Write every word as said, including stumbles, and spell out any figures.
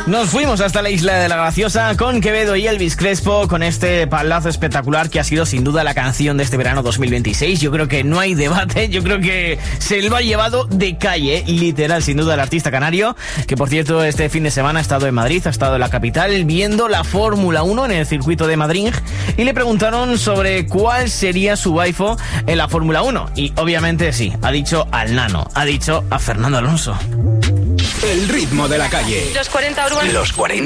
Nos fuimos hasta la Isla de la Graciosa con Quevedo y Elvis Crespo, con este palazo espectacular que ha sido sin duda la canción de este verano dos mil veintiséis. Yo creo que no hay debate, yo creo que se lo ha llevado de calle, literal, sin duda, el artista canario, que por cierto este fin de semana ha estado en Madrid, ha estado en la capital viendo la Fórmula uno en el circuito de Madrid, y le preguntaron sobre cuál sería su waifu en la Fórmula uno, y obviamente sí, ha dicho al nano, ha dicho a Fernando Alonso. El ritmo de la calle. Los cuarenta urbanos. Los cuarenta.